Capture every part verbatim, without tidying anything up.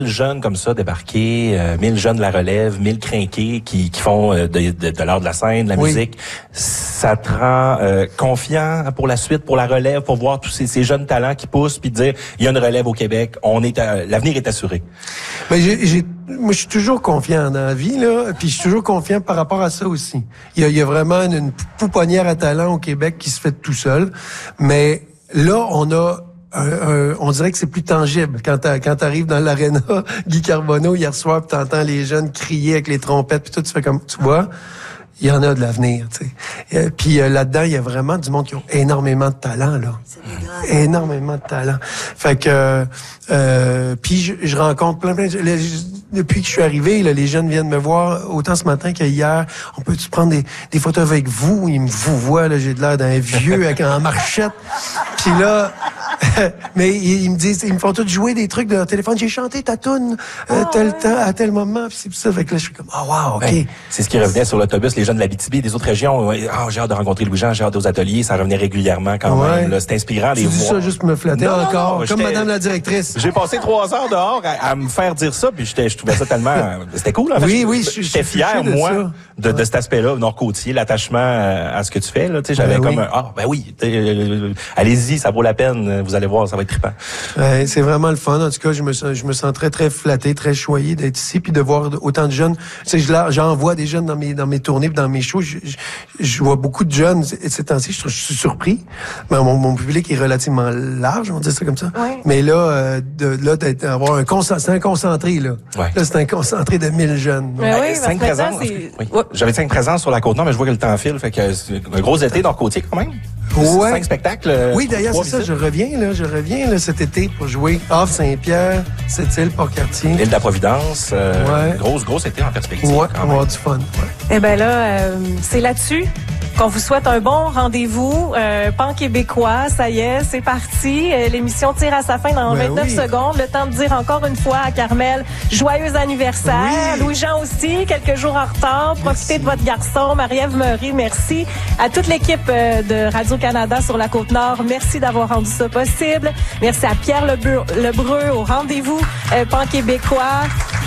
jeunes comme ça débarqués, euh, mille jeunes de la relève, mille crinqués qui, qui font euh, de, de, de l'art de la scène, de la oui. musique, ça te rend euh, confiant pour la suite, pour la relève, pour voir tous ces, ces jeunes talents qui poussent, puis dire il y a une relève au Québec, on est à, l'avenir est assuré. Ben j'ai, j'ai, moi je suis toujours confiant dans la vie là, puis je suis toujours confiant par rapport à ça aussi. Il y a, il y a vraiment une, une pouponnière à talent au Québec qui se fait tout seul, mais là on a Un, un, on dirait que c'est plus tangible quand t'as, quand t'arrives dans l'aréna Guy Carbonneau hier soir, puis t'entends les jeunes crier avec les trompettes, puis tout, tu fais comme, tu vois, il y en a de l'avenir, tu sais. Euh, puis euh, là-dedans, il y a vraiment du monde qui ont énormément de talent, là. C'est énormément de talent. Fait que, euh, puis je, je rencontre plein, plein de... Les, depuis que je suis arrivé, là, les jeunes viennent me voir, autant ce matin qu'hier. On peut-tu prendre des, des photos avec vous? Ils me vous voient, là, j'ai de l'air d'un vieux avec un marchette. Puis là... mais ils, ils me disent, ils me font tous jouer des trucs de leur téléphone. J'ai chanté ta toune euh, tel ouais. temps, à tel moment, puis c'est tout ça. Fait que là, je suis comme, ah, oh, wow, OK. Ben, c'est ce qui revenait sur l'autobus, les jeunes de l'Abitibi et des autres régions. Ah, oh, j'ai hâte de rencontrer Louis-Jean, j'ai hâte aux ateliers. Ça revenait régulièrement quand ouais. même. Là, c'est inspirant, les tu voix. dis ça juste pour me flatter non, encore, non, comme madame la directrice. J'ai passé trois heures dehors à, à me faire dire ça, puis j'étais, je trouvais ça tellement... C'était cool, en fait. Oui, oui. J'étais fier, de moi, ça. de, ouais. de cet aspect-là, Nord-Côtier, l'attachement à ce que tu fais. Là, tu sais, j'avais ben comme oui. un, ah, ben oui, euh, allez-y, ça vaut la peine. Vous allez voir, ça va être trippant. Ouais, c'est vraiment le fun. En tout cas, je me sens, je me sens très, très flatté, très choyé d'être ici, puis de voir autant de jeunes. Tu sais, j'en vois des jeunes dans mes, dans mes tournées, puis dans mes shows. Je, je, je vois beaucoup de jeunes. Ces temps-ci, je, je suis surpris. Mais mon, mon public est relativement large, on dit ça comme ça. Ouais. Mais là, euh, de, là, d'avoir un concentré, c'est un concentré, là. Ouais. Là, c'est un concentré de mille jeunes. Mais oui, cinq présences. Oui. J'avais cinq présences sur la Côte-Nord, mais je vois que le temps file. Fait que c'est un gros été Nord-Côtier, quand même. Ouais. Cinq spectacles. Oui, d'ailleurs, c'est ça. Je reviens, là. Je reviens, là, cet été pour jouer Havre, Saint-Pierre, Sept-Îles, Port-Cartier. L'île de la Providence. Euh, ouais. Grosse, grosse été en perspective. Ouais, quand on va avoir du fun. Ouais. Eh ben là, euh, c'est là-dessus qu'on vous souhaite un bon rendez-vous. Euh, Pan québécois, ça y est, c'est parti. Euh, l'émission tire à sa fin dans ben vingt-neuf oui. secondes. Le temps de dire encore une fois à Carmel, joyeux anniversaire. Oui. Louis-Jean aussi, quelques jours en retard. Profitez merci. de votre garçon. Marie-Ève Meury, merci. À toute l'équipe euh, de Radio-Canada sur la Côte-Nord, merci d'avoir rendu ça possible. Merci à Pierre Lebreu, Lebreu au rendez-vous euh, Pan québécois.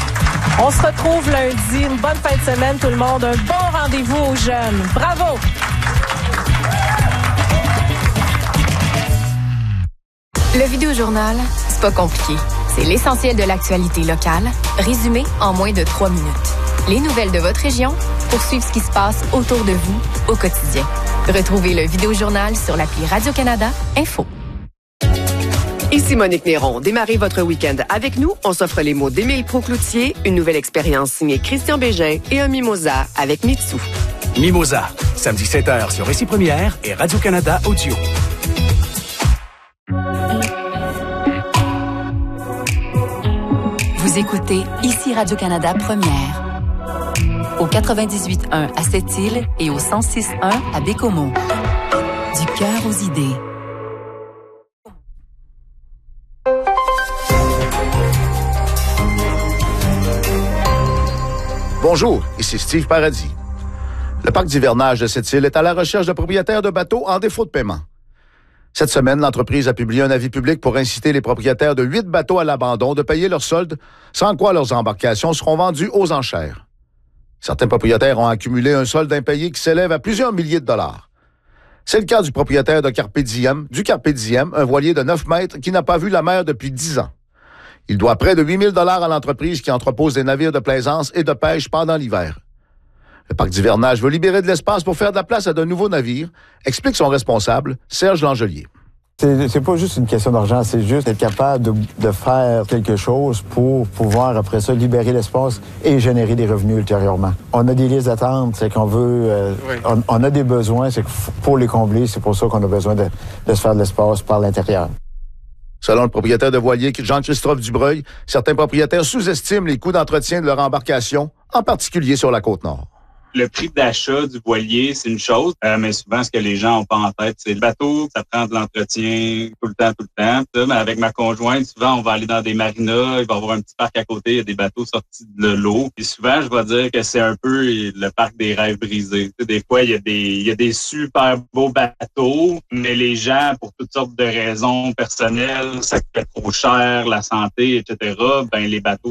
On se retrouve lundi. Une bonne fin de semaine, tout le monde. Un bon rendez-vous aux jeunes. Bravo! Le Vidéojournal, c'est pas compliqué. C'est l'essentiel de l'actualité locale, résumé en moins de trois minutes. Les nouvelles de votre région pour suivre ce qui se passe autour de vous au quotidien. Retrouvez le Vidéojournal sur l'appli Radio-Canada Info. Ici Monique Néron. Démarrez votre week-end avec nous. On s'offre les mots d'Émile Proucloutier, une nouvelle expérience signée Christian Bégin et un mimosa avec Mitsu. Mimosa, samedi sept heures sur Récit Première et Radio-Canada Audio. Vous écoutez Ici Radio-Canada Première. Au quatre-vingt-dix-huit point un à Sept-Îles et au cent six point un à Bécomo. Du cœur aux idées. Bonjour, ici Steve Paradis. Le parc d'hivernage de Sept-Îles est à la recherche de propriétaires de bateaux en défaut de paiement. Cette semaine, l'entreprise a publié un avis public pour inciter les propriétaires de huit bateaux à l'abandon de payer leurs soldes, sans quoi leurs embarcations seront vendues aux enchères. Certains propriétaires ont accumulé un solde impayé qui s'élève à plusieurs milliers de dollars. C'est le cas du propriétaire de Carpe Diem, du Carpe Diem, un voilier de neuf mètres qui n'a pas vu la mer depuis dix ans. Il doit près de huit mille dollars à l'entreprise qui entrepose des navires de plaisance et de pêche pendant l'hiver. Le parc d'hivernage veut libérer de l'espace pour faire de la place à de nouveaux navires, explique son responsable, Serge Langelier. C'est, c'est pas juste une question d'argent, c'est juste être capable de, de faire quelque chose pour pouvoir, après ça, libérer l'espace et générer des revenus ultérieurement. On a des listes d'attente, c'est qu'on veut... Euh, oui. on, on a des besoins, c'est que pour les combler, c'est pour ça qu'on a besoin de, de se faire de l'espace par l'intérieur. Selon le propriétaire de voilier, Jean-Christophe Dubreuil, certains propriétaires sous-estiment les coûts d'entretien de leur embarcation, en particulier sur la Côte-Nord. Le prix d'achat du voilier, c'est une chose, euh, mais souvent, ce que les gens ont pas en tête, c'est le bateau, ça prend de l'entretien tout le temps, tout le temps. Ça, mais avec ma conjointe, souvent, on va aller dans des marinas, il va y avoir un petit parc à côté, il y a des bateaux sortis de l'eau. Et souvent, je vais dire que c'est un peu le parc des rêves brisés. Tu sais, des fois, il y a des, il y a des super beaux bateaux, mais les gens, pour toutes sortes de raisons personnelles, ça coûte trop cher, la santé, et cetera, ben, les bateaux